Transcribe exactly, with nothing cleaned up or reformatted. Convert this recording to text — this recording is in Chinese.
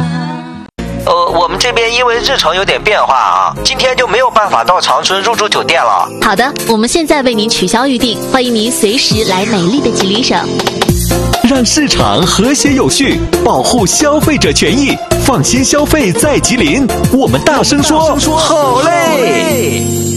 呃，我们这边因为日程有点变化啊，今天就没有办法到长春入住酒店了。 好的，我们现在为您取消预定，欢迎您随时来美丽的吉林省。 让市场和谐有序，保护消费者权益，放心消费在吉林。我们大声说好嘞！